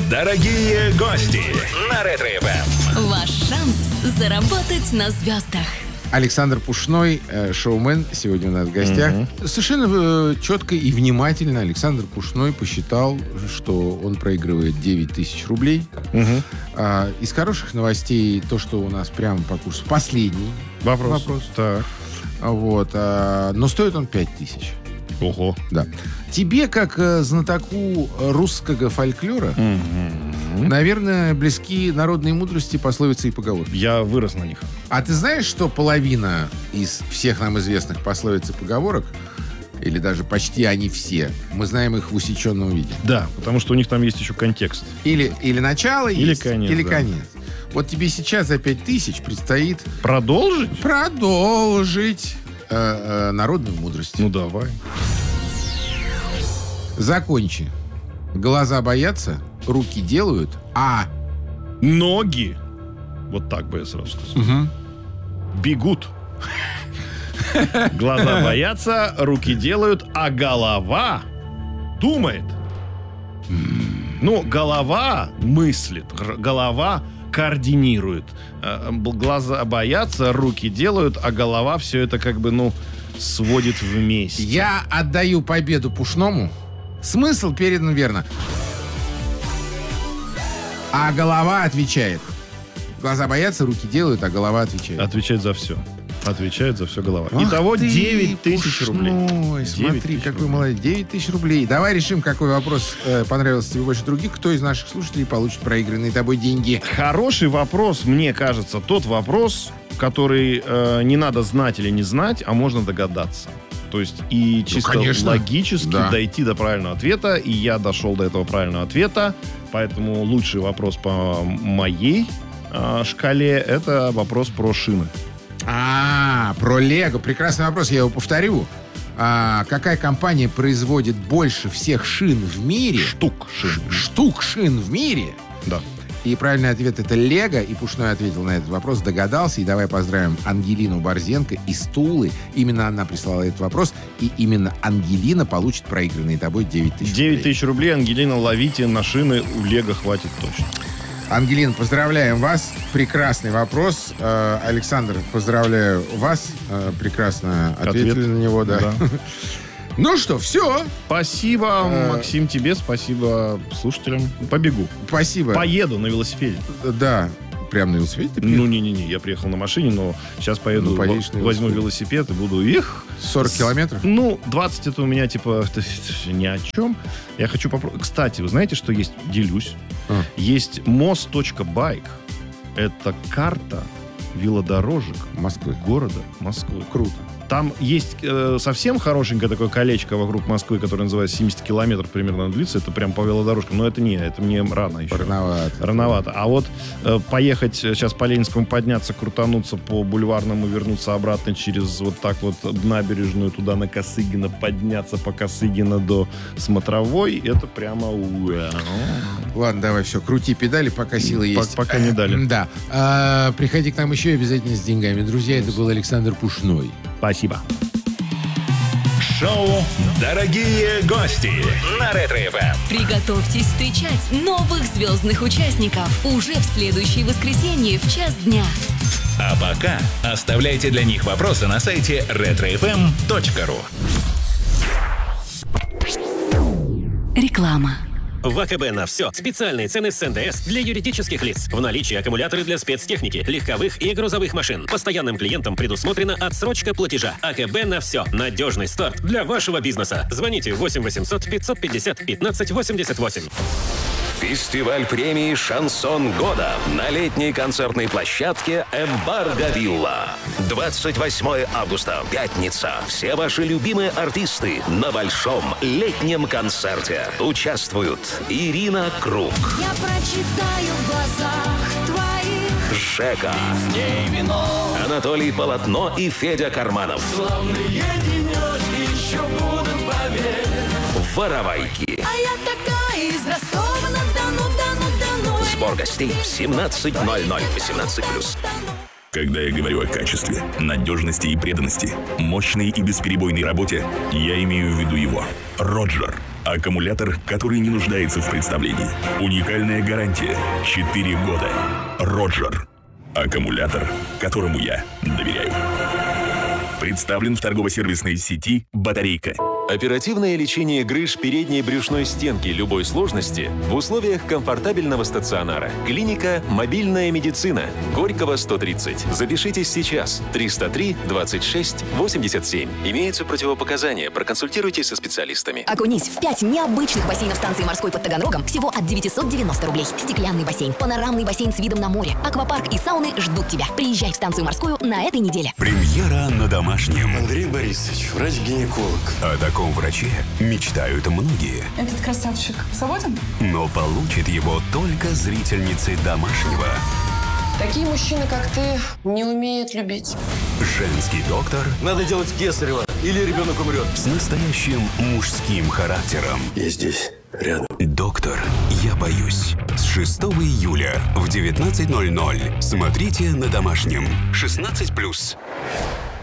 Дорогие гости на Ретро-ФМ. Ваш шанс заработать на звездах. Александр Пушной, шоумен, сегодня у нас в гостях. Совершенно четко и внимательно Александр Пушной посчитал, что он проигрывает 9 тысяч рублей. Из хороших новостей то, что у нас прямо по курсу последний вопрос. Так. Вот, но стоит он 5 тысяч. Ого. Да. Тебе, как знатоку русского фольклора, наверное, близки народные мудрости, пословицы и поговорки. Я вырос на них. А ты знаешь, что половина из всех нам известных пословиц и поговорок, или даже почти они все, мы знаем их в усеченном виде? Да, потому что у них там есть еще контекст. Или начало Или есть, конец, или да. конец. Вот тебе сейчас за 5 тысяч предстоит Продолжить? Народную мудрость. Ну, давай. Закончи. Глаза боятся, руки делают, а... Ноги, вот так бы я сразу сказал, бегут. Глаза боятся, руки делают, а голова думает. Ну, голова мыслит, голова координирует. Глаза боятся, руки делают, а голова все это как бы, сводит вместе. Я отдаю победу Пушному. Смысл передан верно. А голова отвечает. Глаза боятся, руки делают, а голова отвечает. Отвечает за все. Отвечает за все голова. Ах Итого ты, 9 тысяч рублей. Пушной, 9 смотри, тысяч какой рублей. молодец. 9 тысяч рублей. Давай решим, какой вопрос понравился тебе больше других. Кто из наших слушателей получит проигранные тобой деньги? Хороший вопрос, мне кажется, тот вопрос, который не надо знать или не знать, а можно догадаться. То есть и чисто конечно. логически Да. дойти до правильного ответа. И я дошел до этого правильного ответа. Поэтому лучший вопрос по моей шкале — это вопрос про шины. Про Лего. Прекрасный вопрос, я его повторю. Какая компания производит больше всех шин в мире? Штук шин в мире? Да. И правильный ответ — это Лего. И Пушной ответил на этот вопрос, догадался. И давай поздравим Ангелину Борзенко из Тулы. Именно она прислала этот вопрос. И именно Ангелина получит проигранные тобой 9 тысяч 9 тысяч рублей, Ангелина, ловите на шины, у Лего хватит точно. Ангелина, поздравляем вас. Прекрасный вопрос. Александр, поздравляю вас. Прекрасно ответили на него, да. Ну что, все. Спасибо, Максим, тебе. Спасибо слушателям. Побегу. Спасибо. Поеду на велосипеде. Да. Прям на велосипеде ты приехал? Не-не-не, я приехал на машине, но сейчас поеду, поедешь на возьму велосипеде. велосипед и буду 40 километров? 20 это у меня, это ни о чем. Я хочу попробовать. Кстати, вы знаете, что есть? Делюсь. Есть most.bike. Это карта велодорожек Москвы. города Москвы. Круто. Там есть совсем хорошенькое такое колечко вокруг Москвы, которое называется 70 километров примерно длится. Это прям по велодорожкам. Но это мне рано еще. Рановато. А вот поехать сейчас по Ленинскому, подняться, крутануться по Бульварному, вернуться обратно через вот так вот набережную туда на Косыгина, подняться по Косыгина до Смотровой, это прямо... Ладно, давай, все, крути педали, пока силы есть. Пока не дали. Да. Приходи к нам еще обязательно с деньгами. Друзья, это был Александр Пушной. Спасибо. Шоу «Дорогие гости» на Ретро-ФМ. Приготовьтесь встречать новых звездных участников уже в следующее воскресенье в час дня. А пока оставляйте для них вопросы на сайте retrofm.ru. Реклама. В АКБ на все. Специальные цены с НДС для юридических лиц. В наличии аккумуляторы для спецтехники, легковых и грузовых машин. Постоянным клиентам предусмотрена отсрочка платежа. АКБ на все. Надежный старт для вашего бизнеса. Звоните 8 800 550 15 88. Фестиваль премии «Шансон года» на летней концертной площадке «Эмбарго Вилла». 28 августа, пятница. Все ваши любимые артисты на большом летнем концерте. Участвуют Ирина Круг, Я прочитаю в глазах твоих Жека, Анатолий Полотно и Федя Карманов. Воровайки. А я такая из Ростова-на-Дону. Сбор гостей в 17:00. 18+. Когда я говорю о качестве, надежности и преданности, мощной и бесперебойной работе, я имею в виду его. Роджер. Аккумулятор, который не нуждается в представлении. Уникальная гарантия. 4 года. Роджер. Аккумулятор, которому я доверяю. Представлен в торгово-сервисной сети «Батарейка». Оперативное лечение грыж передней брюшной стенки любой сложности в условиях комфортабельного стационара. Клиника «Мобильная медицина». Горького, 130. Запишитесь сейчас. 303-26-87. Имеются противопоказания. Проконсультируйтесь со специалистами. Окунись в 5 необычных бассейнов станции морской под Таганрогом всего от 990 рублей. Стеклянный бассейн, панорамный бассейн с видом на море, аквапарк и сауны ждут тебя. Приезжай в станцию морскую на этой неделе. Премьера на домашнем. Андрей Борисович, врач-гинеколог. О таком враче мечтают многие. Этот красавчик свободен? Но получит его только зрительницы домашнего. Такие мужчины, как ты, не умеют любить. Женский доктор. Надо делать кесарево, или ребенок умрет. С настоящим мужским характером. Я здесь, рядом. Доктор, я боюсь. С 6 июля в 19:00. Смотрите на домашнем. 16+.